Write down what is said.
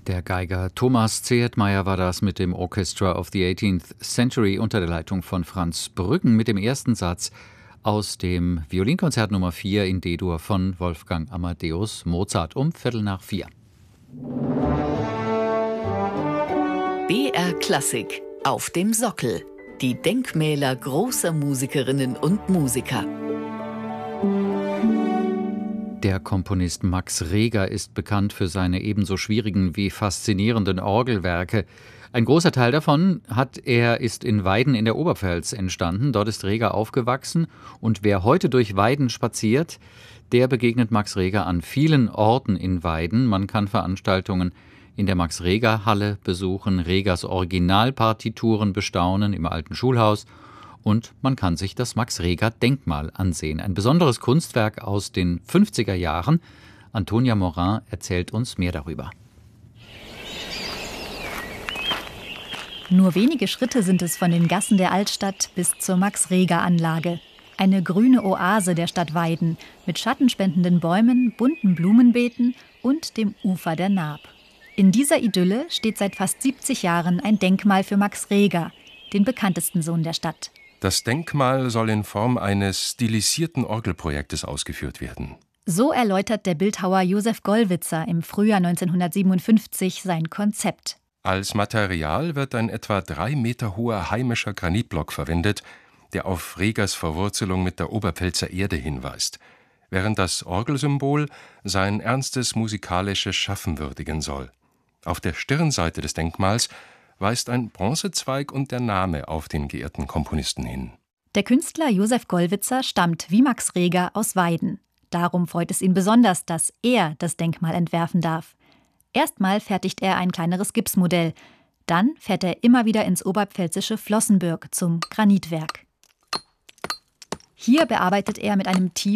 Der Geiger Thomas Zehetmeier war das mit dem Orchestra of the 18th Century unter der Leitung von Franz Brüggen mit dem ersten Satz aus dem Violinkonzert Nummer 4 in D-Dur von Wolfgang Amadeus Mozart um 3:45. BR Klassik auf dem Sockel. Die Denkmäler großer Musikerinnen und Musiker. Der Komponist Max Reger ist bekannt für seine ebenso schwierigen wie faszinierenden Orgelwerke. Ein großer Teil davon ist in Weiden in der Oberpfalz entstanden. Dort ist Reger aufgewachsen und wer heute durch Weiden spaziert, der begegnet Max Reger an vielen Orten in Weiden. Man kann Veranstaltungen in der Max-Reger-Halle besuchen, Regers Originalpartituren bestaunen im alten Schulhaus und man kann sich das Max-Reger-Denkmal ansehen. Ein besonderes Kunstwerk aus den 50er Jahren. Antonia Morin erzählt uns mehr darüber. Nur wenige Schritte sind es von den Gassen der Altstadt bis zur Max-Reger-Anlage. Eine grüne Oase der Stadt Weiden mit schattenspendenden Bäumen, bunten Blumenbeeten und dem Ufer der Naab. In dieser Idylle steht seit fast 70 Jahren ein Denkmal für Max Reger, den bekanntesten Sohn der Stadt. Das Denkmal soll in Form eines stilisierten Orgelprojektes ausgeführt werden. So erläutert der Bildhauer Josef Gollwitzer im Frühjahr 1957 sein Konzept. Als Material wird ein etwa 3 Meter hoher heimischer Granitblock verwendet, der auf Regers Verwurzelung mit der Oberpfälzer Erde hinweist, während das Orgelsymbol sein ernstes musikalisches Schaffen würdigen soll. Auf der Stirnseite des Denkmals weist ein Bronzezweig und der Name auf den geehrten Komponisten hin. Der Künstler Josef Gollwitzer stammt wie Max Reger aus Weiden. Darum freut es ihn besonders, dass er das Denkmal entwerfen darf. Erstmal fertigt er ein kleineres Gipsmodell. Dann fährt er immer wieder ins oberpfälzische Flossenbürg zum Granitwerk. Hier bearbeitet er mit einem Team